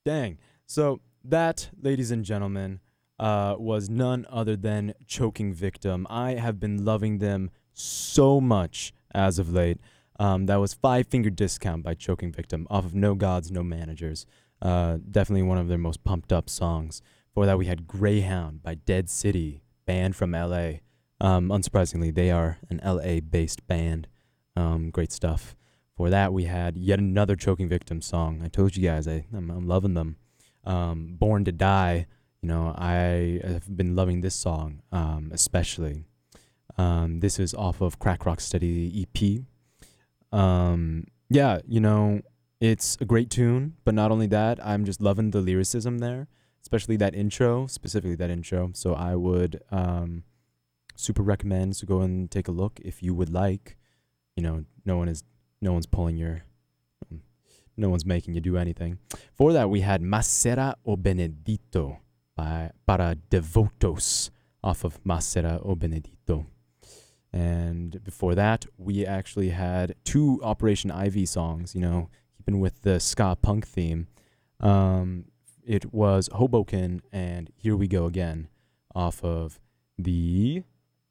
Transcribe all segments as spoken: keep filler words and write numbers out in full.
Dang. So that, ladies and gentlemen, uh, was none other than Choking Victim. I have been loving them so much as of late. Um, that was Five Finger Discount by Choking Victim off of No Gods, No Managers. Uh, definitely one of their most pumped up songs. For that, we had Greyhound by Dead City, band from L A. Um, unsurprisingly, they are an L A based band. Um, great stuff. For that, we had yet another Choking Victim song. I told you guys, I, I'm, I'm loving them. Um, Born to Die, you know, I have been loving this song, um, especially. Um, this is off of Crack Rock Steady E P. Um, yeah, you know, it's a great tune, but not only that, I'm just loving the lyricism there, especially that intro, specifically that intro. So I would um, super recommend to go and take a look if you would like. You know, no one is, no one's pulling your, no one's making you do anything. For that, we had Masera o Benedito by Para Devotos off of Masera o Benedito. And before that, we actually had two Operation Ivy songs, you know, keeping with the ska punk theme. Um, it was Hoboken and Here We Go Again off of the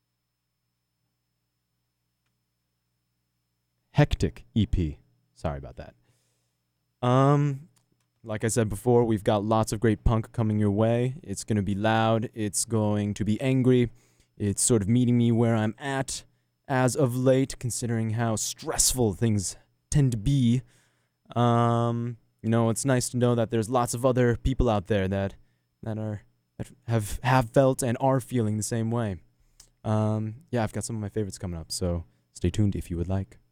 Hectic E P. Sorry about that. Um, like I said before, we've got lots of great punk coming your way. It's going to be loud. It's going to be angry. It's sort of meeting me where I'm at as of late, considering how stressful things tend to be. Um, you know, it's nice to know that there's lots of other people out there that that are that have have felt and are feeling the same way. Um, yeah, I've got some of my favorites coming up, so stay tuned if you would like.